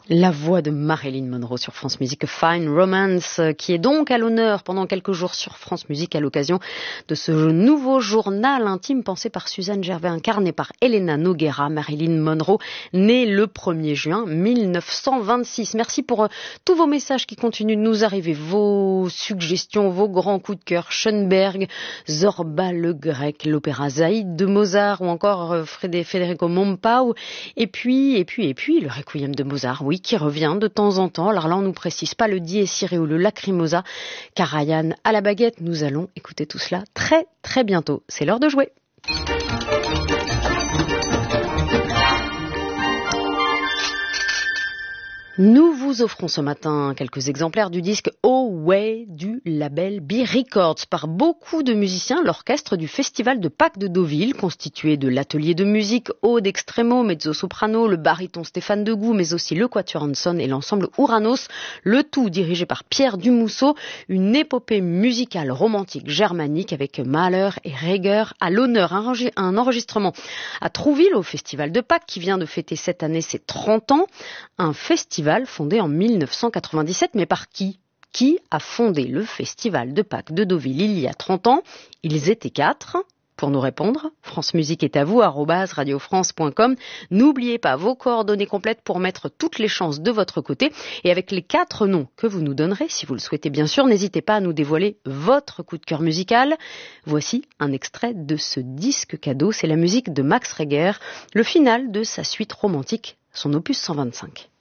La voix de Marilyn Monroe sur France Musique, Fine Romance, qui est donc à l'honneur pendant quelques jours sur France Musique à l'occasion de ce nouveau journal intime pensé par Suzanne Gervais, incarné par Elena Noguera. Marilyn Monroe, née le 1er juin 1926. Merci pour tous vos messages qui continuent de nous arriver, vos suggestions, vos grands coups de cœur. Schoenberg, Zorba le Grec, l'opéra Zaïd de Mozart ou encore Federico Mompau. Et puis le Requiem de Mozart, oui, qui revient de temps en temps. Alors là, on nous précise pas le dies irae ou le lacrimosa. Karajan à la baguette. Nous allons écouter tout cela très très bientôt. C'est l'heure de jouer. Nous vous offrons ce matin quelques exemplaires du disque Oh Way du label B Records. Par beaucoup de musiciens, l'orchestre du Festival de Pâques de Deauville, constitué de l'atelier de musique Aude Extremo, mezzo-soprano, le baryton Stéphane Degout, mais aussi le quatuor Hanson et l'ensemble Ouranos, le tout dirigé par Pierre Dumousseau, une épopée musicale romantique germanique avec Mahler et Reger à l'honneur. Un enregistrement à Trouville au Festival de Pâques qui vient de fêter cette année ses 30 ans. Un festival fondé en 1997, mais par qui ? Qui a fondé le Festival de Pâques de Deauville il y a 30 ans ? Ils étaient 4. Pour nous répondre, France Musique est à vous, @radiofrance.com. N'oubliez pas vos coordonnées complètes pour mettre toutes les chances de votre côté. Et avec les 4 noms que vous nous donnerez, si vous le souhaitez bien sûr, n'hésitez pas à nous dévoiler votre coup de cœur musical. Voici un extrait de ce disque cadeau. C'est la musique de Max Reger, le final de sa suite romantique, son opus 125.